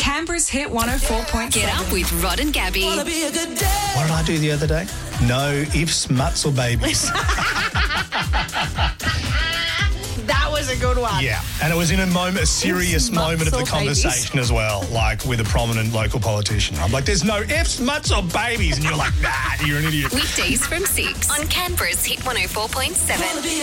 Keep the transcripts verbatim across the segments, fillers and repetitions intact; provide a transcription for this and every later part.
Canberra's Hit one oh four point seven. Get up with Rod and Gabby. What did I do the other day? No ifs, muts or babies. That was a good one. Yeah, and it was in a moment, a serious Ifs, moment of the mutts or conversation as well, like with a prominent local politician. I'm like, there's no ifs, muts or babies. And you're like, nah, you're an idiot. Weekdays from six on Canberra's Hit one oh four point seven.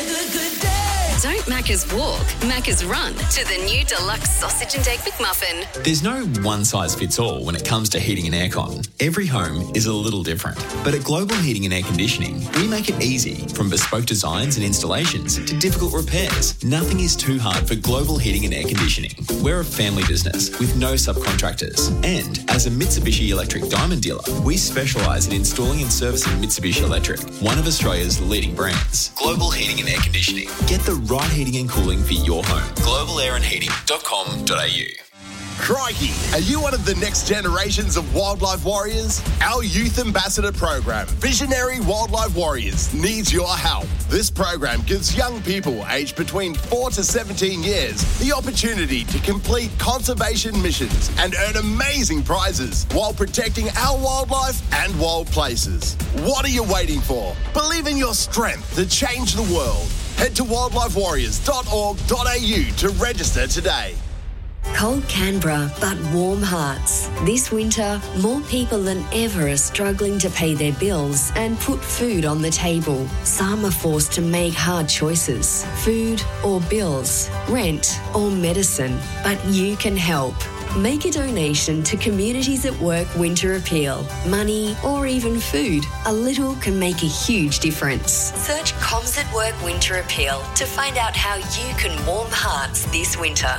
Don't Macca's walk, Macca's run to the new deluxe sausage and egg McMuffin. There's no one-size-fits-all when it comes to heating and aircon. Every home is a little different. But at Global Heating and Air Conditioning, we make it easy, from bespoke designs and installations to difficult repairs. Nothing is too hard for Global Heating and Air Conditioning. We're a family business with no subcontractors. And as a Mitsubishi Electric Diamond dealer, we specialise in installing and servicing Mitsubishi Electric, one of Australia's leading brands. Global Heating and Air Conditioning. Get the right heating and cooling for your home. global air and heating dot com dot a u. Crikey, are you one of the next generations of wildlife warriors? Our youth ambassador program, Visionary Wildlife Warriors, needs your help. This program gives young people aged between four to seventeen years the opportunity to complete conservation missions and earn amazing prizes while protecting our wildlife and wild places. What are you waiting for? Believe in your strength to change the world. Head to wildlife warriors dot org dot a u to register today. Cold Canberra, but warm hearts. This winter, more people than ever are struggling to pay their bills and put food on the table. Some are forced to make hard choices. Food or bills, rent or medicine. But you can help. Make a donation to Communities at Work Winter Appeal. Money or even food. A little can make a huge difference. Search Coms at Work Winter Appeal to find out how you can warm hearts this winter.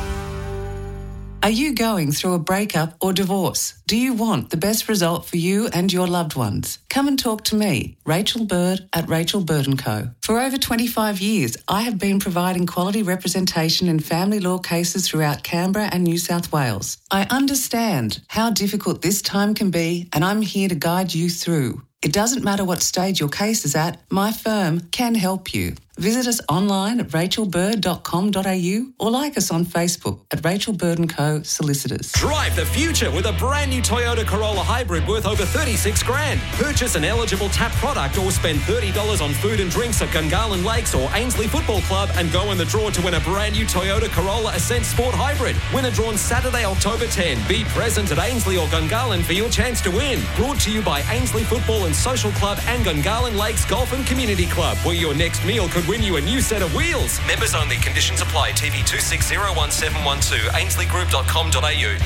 Are you going through a breakup or divorce? Do you want the best result for you and your loved ones? Come and talk to me, Rachel Bird at Rachel Bird and Co. For over twenty-five years, I have been providing quality representation in family law cases throughout Canberra and New South Wales. I understand how difficult this time can be, and I'm here to guide you through. It doesn't matter what stage your case is at, my firm can help you. Visit us online at rachel bird dot com dot a u or like us on Facebook at Rachel Bird and Co. Solicitors. Drive the future with a brand new Toyota Corolla Hybrid worth over thirty-six grand. Purchase an eligible TAP product or spend thirty dollars on food and drinks at Gungahlin Lakes or Ainsley Football Club and go in the draw to win a brand new Toyota Corolla Ascent Sport Hybrid. Winner drawn Saturday, October tenth. Be present at Ainsley or Gungahlin for your chance to win. Brought to you by Ainsley Football and Social Club and Gungahlin Lakes Golf and Community Club, where your next meal could win you a new set of wheels. Members only. Conditions apply. T V two six zero one seven one two. ainsley group dot com dot a u.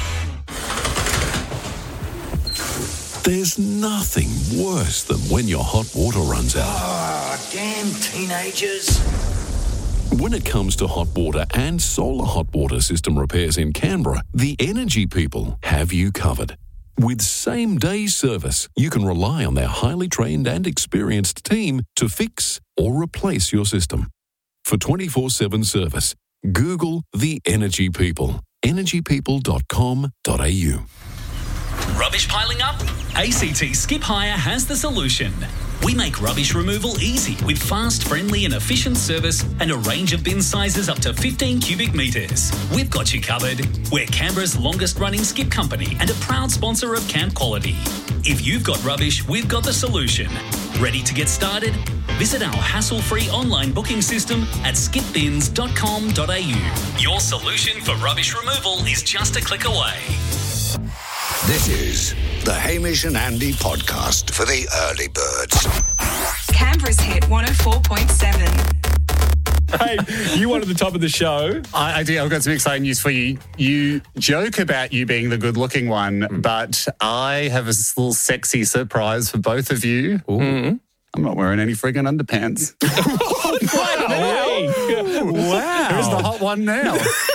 There's nothing worse than when your hot water runs out. Oh, damn teenagers. When it comes to hot water and solar hot water system repairs in Canberra, the Energy People have you covered. With same-day service, you can rely on their highly trained and experienced team to fix or replace your system. For twenty-four seven service, Google the Energy People. energy people dot com dot a u. Rubbish piling up? A C T Skip Hire has the solution. We make rubbish removal easy with fast, friendly and efficient service and a range of bin sizes up to fifteen cubic metres. We've got you covered. We're Canberra's longest running skip company and a proud sponsor of Camp Quality. If you've got rubbish, we've got the solution. Ready to get started? Visit our hassle-free online booking system at skip bins dot com dot a u. Your solution for rubbish removal is just a click away. This is the Hamish and Andy podcast for the early birds. Canberra's Hit one oh four point seven. Hey, you wanted the top of the show. I, I do. I've got some exciting news for you. You joke about you being the good-looking one, mm. but I have a little sexy surprise for both of you. Mm. I'm not wearing any friggin' underpants. wow. wow. Who's the hot one now?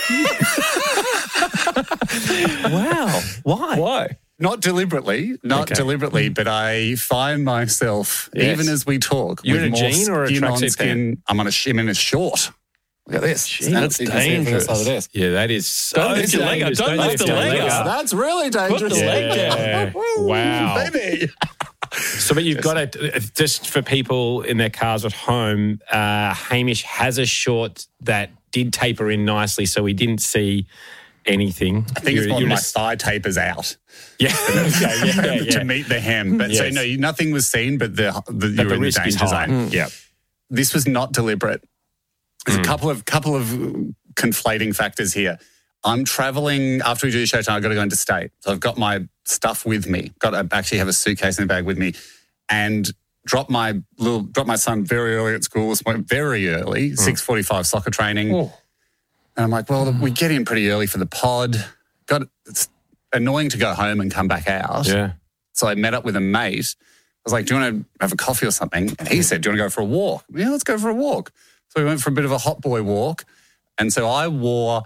Wow. Why? Why? Not deliberately, not okay. deliberately, but I find myself, yes. even as we talk, You're with in a more jean or a skin on tracksuit skin. I'm on a, I'm in a short. Look at this. Jeez, that's dangerous. That yeah, that is so Don't lift your leg up. Don't lift the leg up. That's really dangerous. Put the leg down. Wow. Baby. So, but you've got to, just for people in their cars at home, uh, Hamish has a short that did taper in nicely, so we didn't see anything. I think You're- it's more you're my just- thigh tapers out. Yeah, yeah, yeah, yeah. to meet the hem. But so Yes. no, nothing was seen, but the, the you But were the in the risk is danger high. zone. Mm. Yeah. This was not deliberate. There's Mm. a couple of couple of conflating factors here. I'm traveling after we do the show tonight. I've got to go interstate, so I've got my stuff with me. Got to actually have a suitcase in the bag with me, and drop my little drop my son very early at school. This morning, very early, six forty-five soccer training. Oh. And I'm like, well, we get in pretty early for the pod. Got it's annoying to go home and come back out. Yeah. So I met up with a mate. I was like, do you want to have a coffee or something? And he said, do you want to go for a walk? Yeah, let's go for a walk. So we went for a bit of a hot boy walk. And so I wore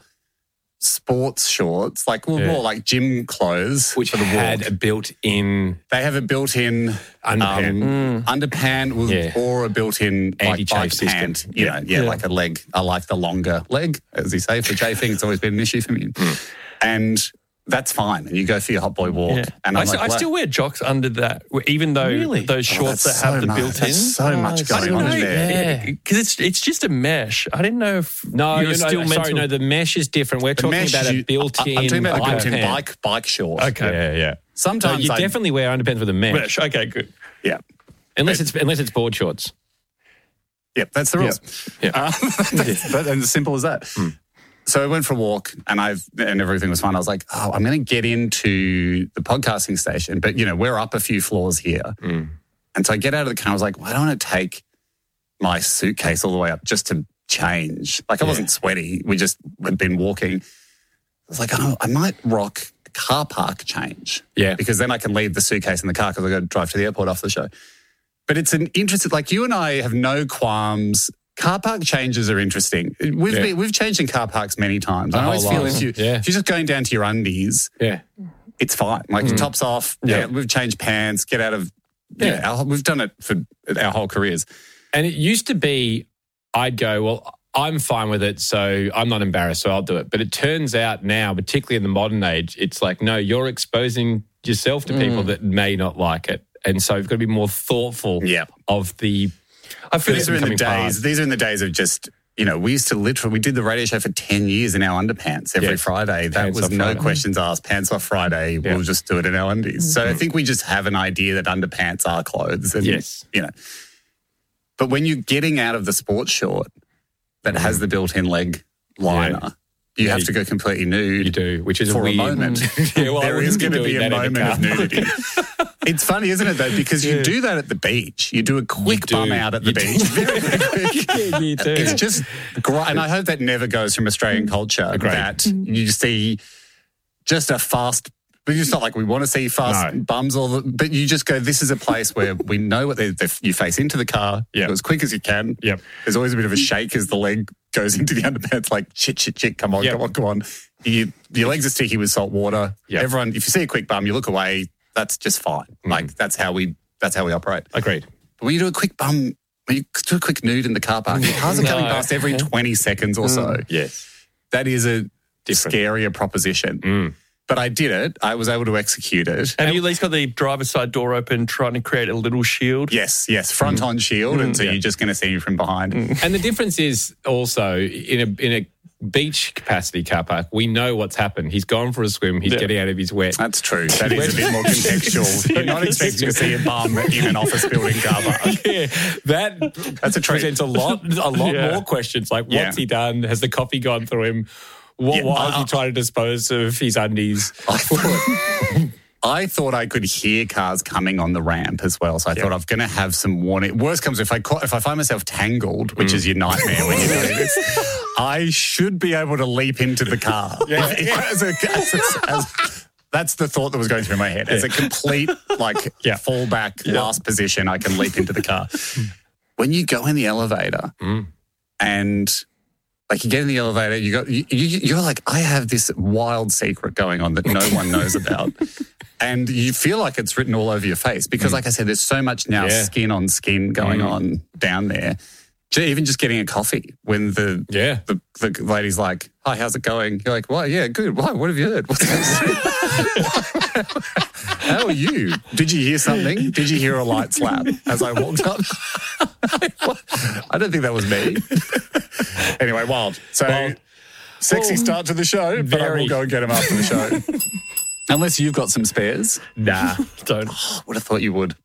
sports shorts, like well, Yeah. more like gym clothes. Which for the had walk. a built-in They have a built-in underpant. um, underpant with, Yeah. or a built-in like, Anti-chafe bike system. pant. You Yeah. know, yeah, Yeah. like a leg. I like the longer leg, as you say, for chafing. It's always been an issue for me. And that's fine. And you go for your hot boy walk. Yeah. And I, I'm st- like, I still wear jocks under that, even though Really? those Oh, shorts that's that have so the much- built-in. that's so much I going don't on know, there. Because it's it's just a mesh. I didn't know if No, you were you're still not, meant sorry, to. no, the mesh is different. We're The talking mesh about you- a built-in I- I'm talking about a bike built-in pant. bike, bike short. Okay. Yeah, yeah. Sometimes So you I- definitely wear underpants with a mesh. Mesh. Okay, good. Yeah. Unless it's unless it's board shorts. Yep, that's the rules. Yeah. Uh, that's, that, and as simple as that. So I went for a walk and I've and everything was fine. I was like, oh, I'm going to get into the podcasting station, but you know we're up a few floors here, and so I get out of the car. I was like, why don't I take my suitcase all the way up just to change? Like I Yeah. wasn't sweaty. We just had been walking. I was like, oh, I might rock a car park change. Yeah. Because then I can leave the suitcase in the car because I got to drive to the airport after the show. But it's an interesting, like you and I have no qualms. Car park changes are interesting. We've Yeah. been, we've changed in car parks many times. A I always whole feel lot. if, you, Yeah. if you're just going down to your undies, Yeah. it's fine. Like your top's off. Yeah. Yeah. We've changed pants, get out of, yeah, Yeah. our, we've done it for our whole careers. And it used to be, I'd go, well, I'm fine with it, so I'm not embarrassed, so I'll do it. But it turns out now, particularly in the modern age, it's like, no, you're exposing yourself to people that may not like it. And so you've got to be more thoughtful Yeah. of the... I feel these person are in the coming days, past. these are in the days of just, you know, we used to literally, we did the radio show for ten years in our underpants every Yeah. Friday. That Pants was off no Friday. questions asked. Pants off Friday. We'll just do it in our undies. So I think we just have an idea that underpants are clothes. And, Yes. you know. But when you're getting out of the sports short that has the built-in leg liner, you Yeah, have you- to go completely nude. You do, which is for a weird... a moment. yeah, well, I There is wouldn't going to doing be a that in a moment of car. nudity. It's funny, isn't it, though? Because you do that at the beach. You do a quick do. bum out at the You do. beach. Very, very quick. Yeah, you do. It's just great. And I hope that never goes from Australian culture Agreed. that you see just a fast, but it's not like we want to see fast No. bums, all the, but you just go, this is a place where we know what they, they, you face into the car, Yep. go as quick as you can. Yep. There's always a bit of a shake as the leg goes into the underpants, like, shit, shit, shit, come on, Yep. come on, come on. You, your legs are sticky with salt water. Yep. Everyone, if you see a quick bum, you look away, that's just fine. Like, that's how we, that's how we operate. Agreed. But when you do a quick bum, when you do a quick nude in the car park, cars are coming No. past every twenty seconds or so. Yes. That is a Different. scarier proposition. Mm. But I did it. I was able to execute it. Have you at least got the driver's side door open, trying to create a little shield? Yes, yes, front on shield, and so Yeah. you're just going to see you from behind. And the difference is also in a in a beach capacity car park, we know what's happened. He's gone for a swim. He's Yeah. getting out of his wet. That's true. That is a bit more contextual. You're not expecting to see a bum in an office building car park. Yeah, that That's a treat. presents a lot, a lot Yeah. more questions. Like, what's Yeah. he done? Has the coffee gone through him? What, Yeah, why is I- he trying to dispose of his undies? I thought, I thought I could hear cars coming on the ramp as well, so I thought I'm going to have some warning. Worst comes if I ca- if I find myself tangled, which is your nightmare when you're doing this, I should be able to leap into the car. Yeah. As a- as a- as- that's the thought that was going through my head. As a complete like Yeah. fallback last position, I can leap into the car. When you go in the elevator and like you get in the elevator, you got you, you, you're like, I have this wild secret going on that no one knows about. And you feel like it's written all over your face because, like I said, there's so much now Yeah. skin on skin going Mm. on down there. J- Even just getting a coffee when the, Yeah. the the lady's like, "Hi, how's it going?" You're like, "Well, yeah, good. Why? What have you heard? What's How are you? Did you hear something? Did you hear a light slap as I walked up?" I don't think that was me. Anyway, wild. So. Well, Sexy Well, start to the show, but I very. will go and get him after the show. Unless you've got some spares. Nah, don't. Oh, would have thought you would.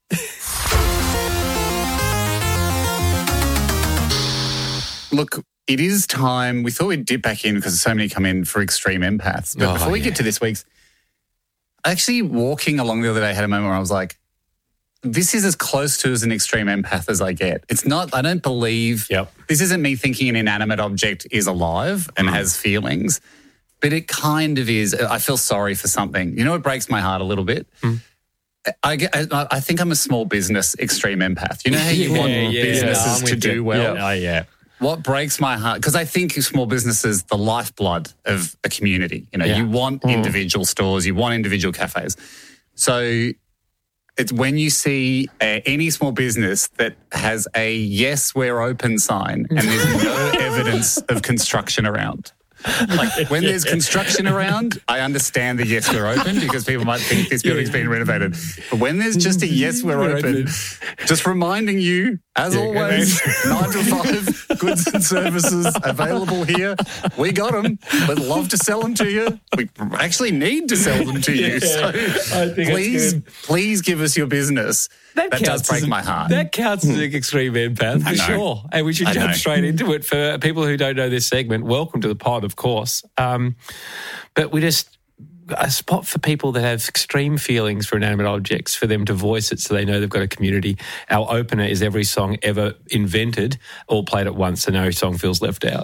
Look, it is time. We thought we'd dip back in because so many come in for extreme empaths. But Oh, before we yeah. get to this week's, actually walking along the other day, I had a moment where I was like, this is as close to as an extreme empath as I get. It's not, I don't believe, Yep. this isn't me thinking an inanimate object is alive and Mm. has feelings, but it kind of is. I feel sorry for something. You know, it breaks my heart a little bit. Mm. I, get, I, I think I'm a small business extreme empath. You know how you Yeah, want yeah, businesses yeah, I'm to with do you. well? Yeah. Oh, yeah. What breaks my heart, because I think small businesses, the lifeblood of a community. You know, Yeah. you want Mm. individual stores, you want individual cafes. So it's when you see uh, any small business that has a yes, we're open sign and there's no evidence of construction around. Like when there's construction around, I understand the yes, we're open because people might think this building's been renovated. But when there's just a yes, we're We're open, just reminding you, as Yeah, always, nine to five, goods and services available here. We got them, but love to sell them to you. We actually need to sell them to you. Yeah, So I think that's please, good. please give us your business. That, does counts break as a- my heart. That counts as an extreme empath, I for know. sure. And we should I jump know. straight into it. For people who don't know this segment, welcome to the pod, of course. Um, but we just, a spot for people that have extreme feelings for inanimate objects, for them to voice it so they know they've got a community. Our opener is every song ever invented, all played at once, so no song feels left out.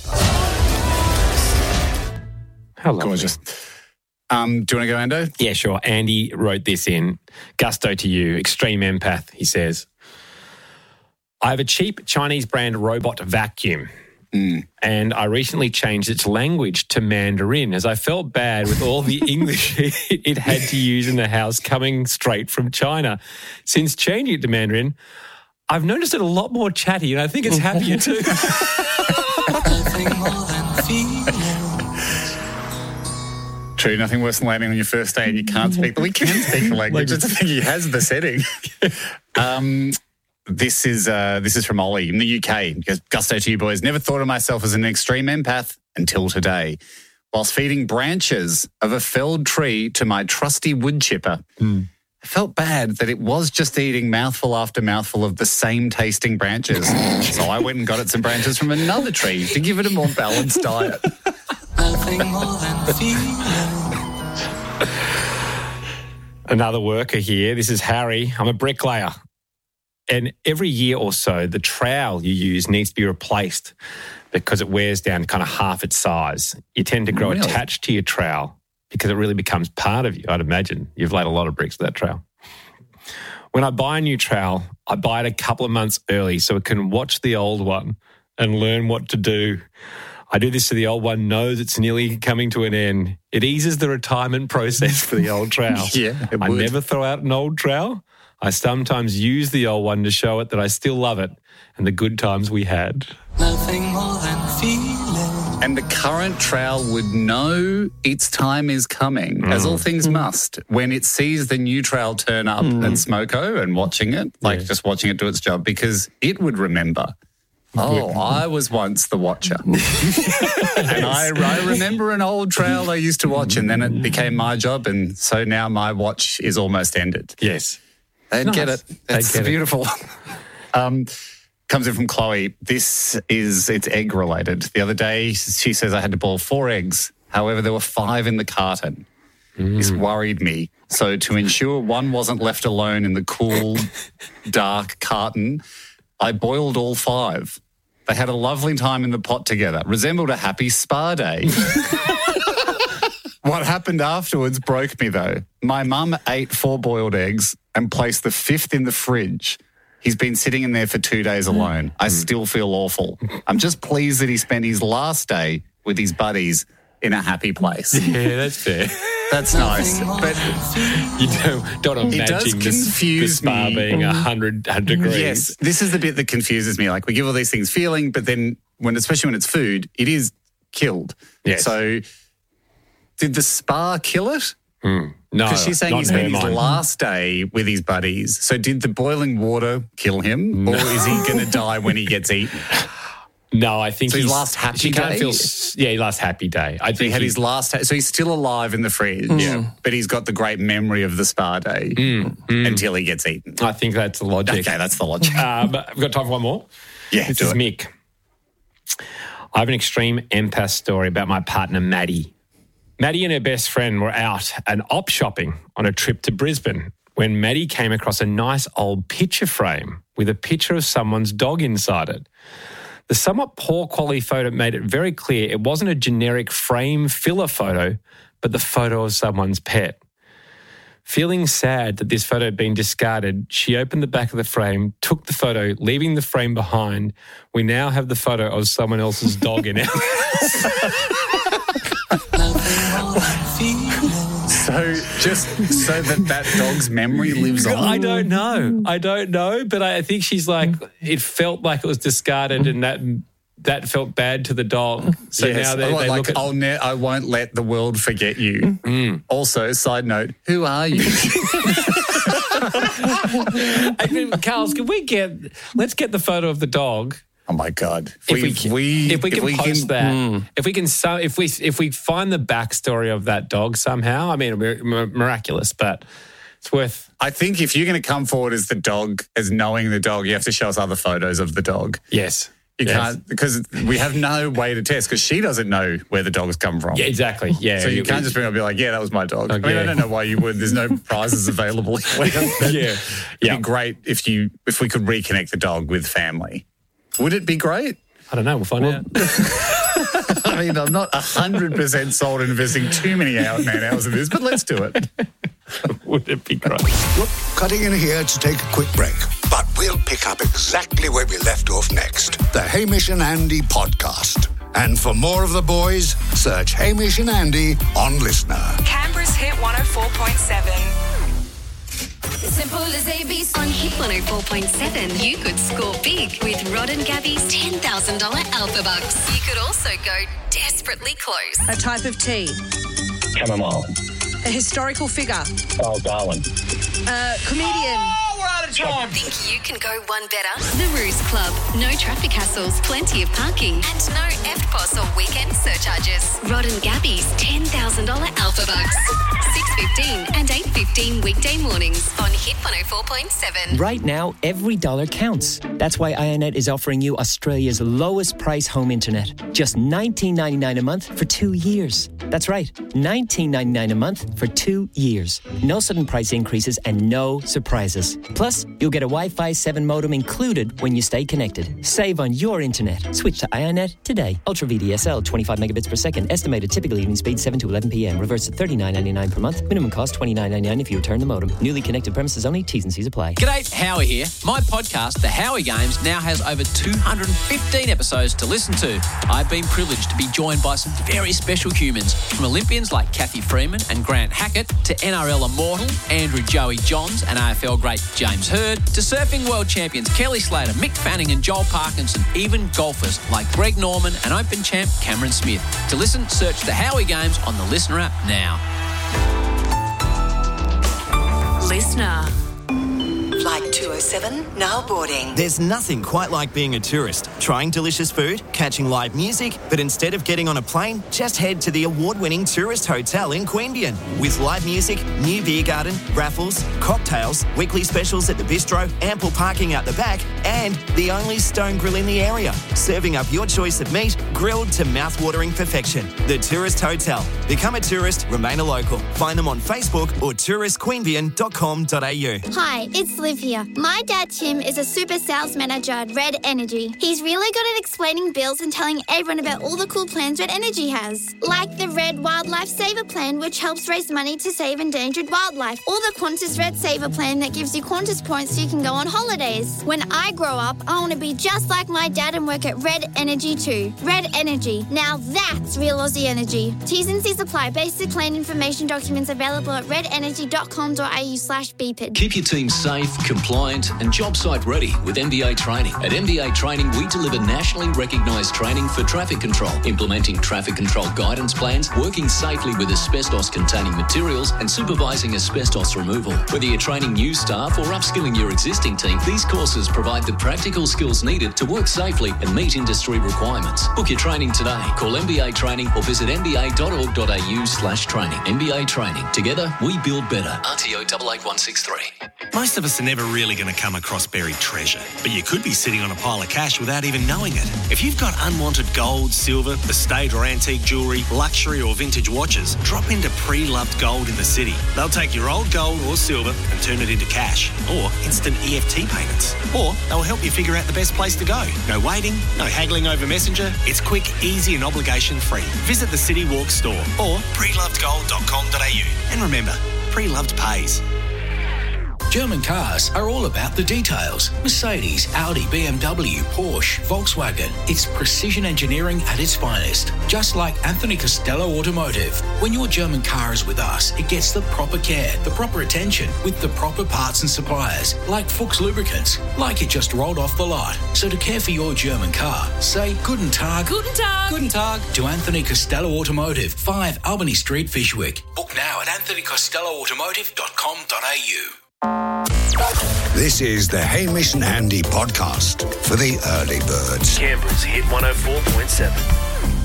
How lovely. Gorgeous. Um, do you want to go, Ando? Yeah, sure. Andy wrote this in. Gusto to you, extreme empath, he says. I have a cheap Chinese brand robot vacuum. Mm. And I recently changed its language to Mandarin as I felt bad with all the English it had to use in the house coming straight from China. Since changing it to Mandarin, I've noticed it a lot more chatty and I think it's happier too. True, nothing worse than landing on your first day and you can't speak. We can speak the language. It's the thing, he has the setting. Um, this is uh, this is from Ollie in the U K. He goes, Gusto to you boys. Never thought of myself as an extreme empath until today. Whilst feeding branches of a felled tree to my trusty wood chipper, I felt bad that it was just eating mouthful after mouthful of the same tasting branches. So I went and got it some branches from another tree to give it a more balanced diet. Nothing more than Another worker here. This is Harry. I'm a bricklayer. And every year or so, the trowel you use needs to be replaced because it wears down kind of half its size. You tend to grow Really? attached to your trowel because it really becomes part of you, I'd imagine. You've laid a lot of bricks with that trowel. When I buy a new trowel, I buy it a couple of months early so it can watch the old one and learn what to do. I do this so the old one knows it's nearly coming to an end. It eases the retirement process for the old trowel. Yeah, it I would. never throw out an old trowel. I sometimes use the old one to show it that I still love it and the good times we had. nothing more than feeling. And the current trowel would know its time is coming, as all things must, when it sees the new trowel turn up and smoko and watching it, like just watching it do its job, because it would remember. Oh, I was once the watcher. And I, I remember an old trowel I used to watch, and then it became my job, and so now my watch is almost ended. Yes. They'd Nice. get it. They'd That's get it. beautiful. um, comes in from Chloe. This is, it's egg related. The other day, she says I had to boil four eggs. However, there were five in the carton. This worried me. So to ensure one wasn't left alone in the cool, dark carton, I boiled all five. They had a lovely time in the pot together. Resembled a happy spa day. What happened afterwards broke me, though. My mum ate four boiled eggs and placed the fifth in the fridge. He's been sitting in there for two days alone. I still feel awful. I'm just pleased that he spent his last day with his buddies in a happy place. Yeah, that's fair. That's nice. But You don't, don't It does imagine the, the confuse spa me. being one hundred degrees. yes, this is the bit that confuses me. Like, we give all these things feeling, but then when, especially when it's food, it is killed. Yes. So did the spa kill it? No, Because she's saying not he in spent her his mind. last day with his buddies. So did the boiling water kill him? Or is he going to die when he gets eaten? No, I think So his he's last happy she can't day? feel s- yeah, his last happy day. I So he think had he- his last. So he's still alive in the fridge. Mm. But he's got the great memory of the spa day until he gets eaten. I think that's the logic. Okay, that's the logic. Um, I've got time for one more. Yeah, this do is it. Mick. I have an extreme empath story about my partner, Maddie. Maddie and her best friend were out and op shopping on a trip to Brisbane when Maddie came across a nice old picture frame with a picture of someone's dog inside it. The somewhat poor quality photo made it very clear it wasn't a generic frame filler photo, but the photo of someone's pet. Feeling sad that this photo had been discarded, she opened the back of the frame, took the photo, leaving the frame behind. We now have the photo of someone else's dog in it. So just so that that dog's memory lives on. I don't know. I don't know, but I think she's like, it felt like it was discarded and that that felt bad to the dog. So Yes. now they, Oh, they like, look at... I'll ne- I won't let the world forget you. Also, side note, who are you? I mean, Carls, can we get, let's get the photo of the dog. Oh my God! If we, We- can, we- if we if can we post can- that, Mm. if we can, so- if we if we find the backstory of that dog somehow, I mean, it'd be mir- miraculous, but it's worth. I think if you're going to come forward as the dog, as knowing the dog, you have to show us other photos of the dog. Yes. You Yes. can't, because we have no way to test, because she doesn't know where the dog's come from. Yeah, exactly. Yeah. So you You- can't just bring up and be like, yeah, that was my dog. I mean, yeah. I don't know why you would. There's no prizes available. Yeah. It'd be great if you if we could reconnect the dog with family. Would it be great? I don't know. We'll find out. I mean, I'm not one hundred percent sold on investing too many hour, man hours in this, but let's do it. Would it be great? Look, cutting in here to take a quick break, but we'll pick up exactly where we left off next. The Hamish and Andy podcast. And for more of the boys, search Hamish and Andy on Listener. Canberra's Hit one oh four point seven. Simple as A B C. On Hit one oh four point seven, you could score big with Rod and Gabby's ten thousand dollars Alpha Bucks. You could also go desperately close. A type of tea. Chamomile. A historical figure. Oh, Darwin. A comedian. Oh, we're out of time. Think you can go one better? The Ruse Club. No traffic hassles, plenty of parking, and no E F T P O S or weekend surcharges. Rod and Gabby's ten thousand dollars Alpha Bucks. six fifteen and eight fifteen weekday mornings on Hit one oh four point seven. Right now, every dollar counts. That's why IONET is offering you Australia's lowest price home internet. Just nineteen ninety-nine a month for two years. That's right, nineteen ninety-nine a month for two years. No sudden price increases and no surprises. Plus, you'll get a Wi-Fi seven modem included when you stay connected. Save on your internet. Switch to IONET today. Ultra V D S L, twenty-five megabits per second. Estimated typical evening speed seven to eleven p.m. Reverse at thirty-nine ninety-nine per month. Minimum cost twenty-nine ninety-nine if you return the modem. Newly connected premises only. T's and C's apply. G'day, Howie here. My podcast, The Howie Games, now has over two hundred fifteen episodes to listen to. I've been privileged to be joined by some very special humans, from Olympians like Kathy Freeman and Grant Hackett, to N R L immortal Andrew Joey Johns and A F L great James Hird, to surfing world champions Kelly Slater, Mick Fanning and Joel Parkinson, even golfers like Greg Norman and Open champ Cameron Smith. To listen, search The Howie Games on the Listener app now. Listener. Flight two oh seven, now boarding. There's nothing quite like being a tourist, trying delicious food, catching live music, but instead of getting on a plane, just head to the award-winning tourist hotel in Queanbeyan. With live music, new beer garden, raffles, cocktails, weekly specials at the bistro, ample parking out the back, and the only stone grill in the area, serving up your choice of meat, grilled to mouth-watering perfection. The Tourist Hotel. Become a tourist, remain a local. Find them on Facebook or tourist queanbeyan dot com dot a u. Hi, it's Liv here. My dad Tim is a super sales manager at Red Energy. He's really good at explaining bills and telling everyone about all the cool plans Red Energy has. Like the Red Wildlife Saver Plan, which helps raise money to save endangered wildlife. Or the Qantas Red Saver Plan that gives you Qantas points so you can go on holidays. When I grow up, I want to be just like my dad and work at Red Energy too. Red Red Energy. Now that's real Aussie energy. T's and C's apply. Basic plan information documents available at redenergy.com.au slash BPID. Keep your team safe, compliant and job site ready with M B A Training. At M B A Training, we deliver nationally recognised training for traffic control, implementing traffic control guidance plans, working safely with asbestos-containing materials and supervising asbestos removal. Whether you're training new staff or upskilling your existing team, these courses provide the practical skills needed to work safely and meet industry requirements. Book your training today. Call M B A Training or visit m b a dot org dot a u slash training. M B A Training. Together, we build better. R T O eight eight one six three. Most of us are never really going to come across buried treasure, but you could be sitting on a pile of cash without even knowing it. If you've got unwanted gold, silver, estate or antique jewellery, luxury or vintage watches, drop into Pre-Loved Gold in the city. They'll take your old gold or silver and turn it into cash or instant E F T payments. Or they'll help you figure out the best place to go. No waiting, no haggling over Messenger. It's quick, easy and obligation-free. Visit the City Walk store or pre loved gold dot com dot a u. And remember, Pre-Loved pays. German cars are all about the details. Mercedes, Audi, B M W, Porsche, Volkswagen. It's precision engineering at its finest. Just like Anthony Costello Automotive. When your German car is with us, it gets the proper care, the proper attention, with the proper parts and suppliers, like Fuchs Lubricants, like it just rolled off the lot. So to care for your German car, say Guten Tag. Guten Tag. Guten Tag. To Anthony Costello Automotive, five Albany Street, Fishwick. Book now at anthony costello automotive dot com dot a u. This is the Hamish and Andy podcast for the early birds. Canberra's Hit one oh four point seven.